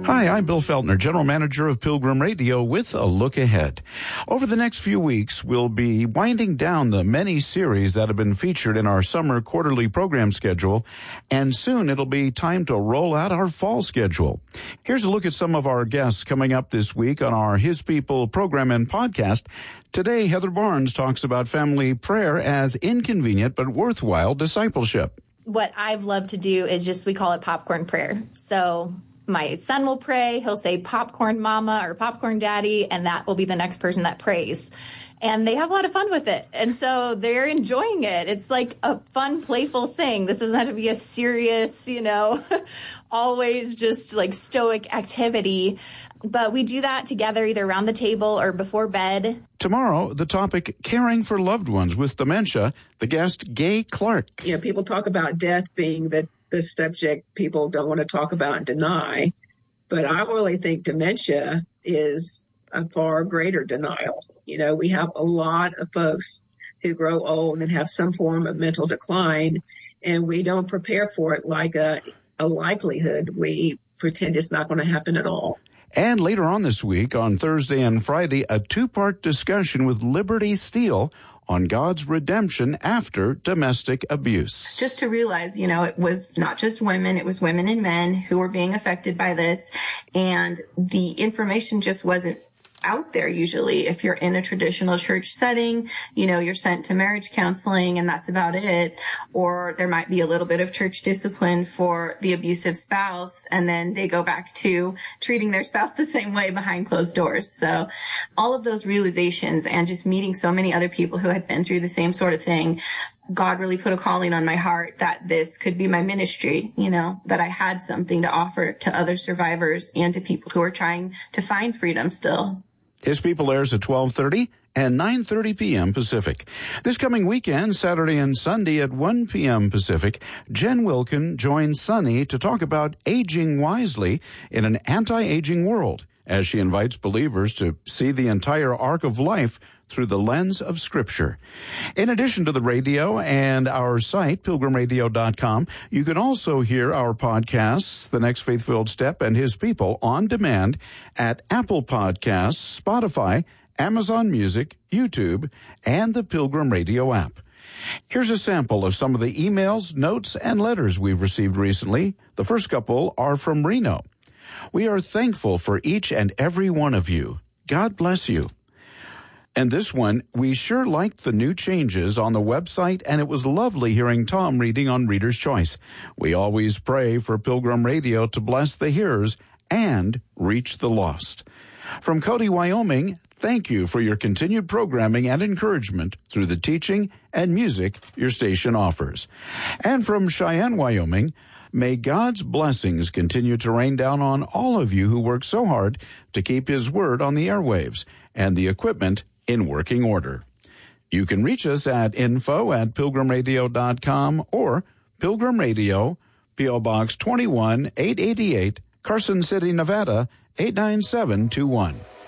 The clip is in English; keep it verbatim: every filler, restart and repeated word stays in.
Hi, I'm Bill Feltner, General Manager of Pilgrim Radio, with a look ahead. Over the next few weeks, we'll be winding down the many series that have been featured in our summer quarterly program schedule, and soon it'll be time to roll out our fall schedule. Here's a look at some of our guests coming up this week on our His People program and podcast. Today, Heather Barnes talks about family prayer as inconvenient but worthwhile discipleship. What I've loved to do is just, we call it popcorn prayer. So my son will pray, he'll say popcorn mama or popcorn daddy, and that will be the next person that prays. And they have a lot of fun with it. And so they're enjoying it. It's like a fun, playful thing. This doesn't have to be a serious, you know, always just like stoic activity. But we do that together either around the table or before bed. Tomorrow, the topic, caring for loved ones with dementia. The guest, Gay Clark. You know, people talk about death being the, the subject people don't want to talk about and deny. But I really think dementia is a far greater denial. You know, we have a lot of folks who grow old and have some form of mental decline, and we don't prepare for it like a, a likelihood. We pretend it's not going to happen at all. And later on this week, on Thursday and Friday, a two-part discussion with Liberty Steele on God's redemption after domestic abuse. Just to realize, you know, it was not just women, it was women and men who were being affected by this. And the information just wasn't out there usually. If you're in a traditional church setting, you know, you're sent to marriage counseling and that's about it. Or there might be a little bit of church discipline for the abusive spouse, and then they go back to treating their spouse the same way behind closed doors. So all of those realizations and just meeting so many other people who had been through the same sort of thing, God really put a calling on my heart that this could be my ministry, you know, that I had something to offer to other survivors and to people who are trying to find freedom still. His People airs at twelve thirty and nine thirty p.m. Pacific. This coming weekend, Saturday and Sunday at one p.m. Pacific, Jen Wilkin joins Sunny to talk about aging wisely in an anti-aging world, as she invites believers to see the entire arc of life through the lens of Scripture. In addition to the radio and our site, pilgrim radio dot com, you can also hear our podcasts, The Next Faith-Filled Step and His People, on demand at Apple Podcasts, Spotify, Amazon Music, YouTube, and the Pilgrim Radio app. Here's a sample of some of the emails, notes, and letters we've received recently. The first couple are from Reno. We are thankful for each and every one of you. God bless you. And this one, we sure liked the new changes on the website, and it was lovely hearing Tom reading on Reader's Choice. We always pray for Pilgrim Radio to bless the hearers and reach the lost. From Cody, Wyoming, thank you for your continued programming and encouragement through the teaching and music your station offers. And from Cheyenne, Wyoming, may God's blessings continue to rain down on all of you who work so hard to keep His Word on the airwaves and the equipment in working order. You can reach us at info at pilgrim radio dot com or Pilgrim Radio, P O. Box twenty-one, eight eighty-eight, Carson City, Nevada, eight nine seven two one.